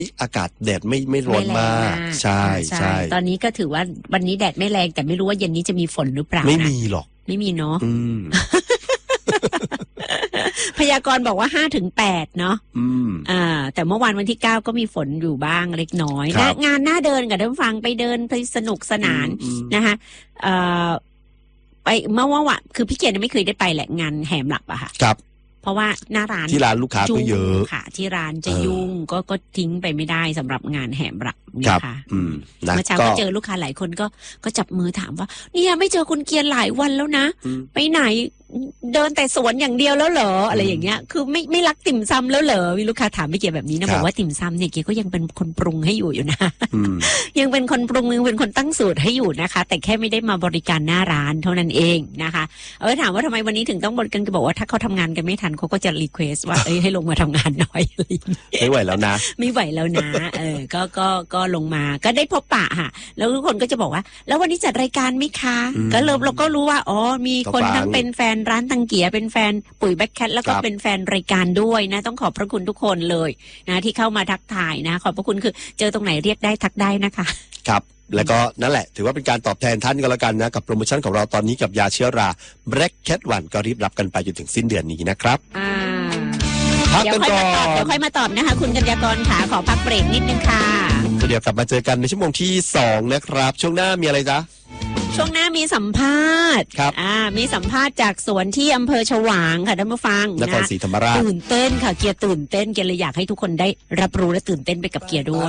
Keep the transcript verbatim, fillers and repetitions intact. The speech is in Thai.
อากาศแดดไม่ไม่ร้อนมากใช่ใช่ตอนนี้ก็ถือว่าวันนี้แดดไม่แรงแต่ไม่รู้ว่าเย็นนี้จะมีฝนหรือเปล่าไม่มีหรอกไม่มีเนาะพยากรณ์บอกว่าห้าถึงแปดเนาะอ่าแต่เมื่อวานวันที่เก้าก็มีฝนอยู่บ้างเล็กน้อยนะงานน่าเดินกับท่านฟังไปเดินไปสนุกสนานนะคะเอ่อไปเมื่อวานคือพี่เกียรติไม่เคยได้ไปแหละงานแหมหลับอะค่ะครับเพราะว่าหน้าร้านที่ร้านลูกค้าก็เยอะค่ะที่ร้านจะยุ่งก็ก็ทิ้งไปไม่ได้สำหรับงานแหมหลับนะคะเมื่อเช้าก็เจอลูกค้าหลายคนก็ก็จับมือถามว่าเนี่ยไม่เจอคุณเกียรติหลายวันแล้วนะไปไหนเดินแต่สวนอย่างเดียวแล้วเหรออะไรอย่างเงี้ยคือไม่ไม่รักติ่มซำแล้วเหรอมีลูกค้าถามพี่เกียรติแบบนี้นะบอกว่าติ่มซำเนี่ยเกียรติก็ยังเป็นคนปรุงให้อยู่อยู่นะยังเป็นคนปรุงยังเป็นคนตั้งสูตรให้อยู่นะคะแต่แค่ไม่ได้มาบริการหน้าร้านเท่านั้นเองนะคะเออถามว่าทำไมวันนี้ถึงต้องบริการก็บอกว่าถ้าเขาทำงานกันไม่ทันเขาก็จะรีเควสว่าเอ้ยให้ลงมาทำงานหน่อยไม่ไหวแล้วนะไม่ไหวแล้วนะเออก็ก็ก็ลงมาก็ได้พบปะค่ะแล้วทุกคนก็จะบอกว่าแล้ววันนี้จัดรายการไหมคะก็เราเราก็รู้ว่าอ๋อมีคนทั้งเป็นแฟนร้านตังเกียเป็นแฟนปุ๋ยแบ็คแคทแล้วก็เป็นแฟนรายการด้วยนะต้องขอบพระคุณทุกคนเลยนะที่เข้ามาทักทายนะขอบพระคุณคือเจอตรงไหนเรียกได้ทักได้นะคะครับแล้วก็นั่นแหละถือว่าเป็นการตอบแทนท่านก็แล้วกันนะกับโปรโมชั่นของเราตอนนี้กับยาเชื้อรา Black Cat วันก็รีบรับกันไปจนถึงสิ้นเดือนนี้นะครับอ่าเดี๋ยวค่อยมาตอบเดี๋ยวค่อยมาตอบนะคะคุณกัญญากรค่ะขอพักเบรกนิดนึงค่ะเดี๋ยวกลับมาเจอกันในชั่วโมงที่สองนะครับช่วงหน้ามีอะไรจ๊ะช่วงหน้ามีสัมภาษณ์ครับอ่ามีสัมภาษณ์จากสวนที่อำเภอฉวางค่ะท่านผู้ฟังนครศรีธรรมราชตื่นเต้นค่ะเกียร์ตื่นเต้นเกียร์เลยอยากให้ทุกคนได้รับรู้และตื่นเต้นไปกับเกียร์ด้วย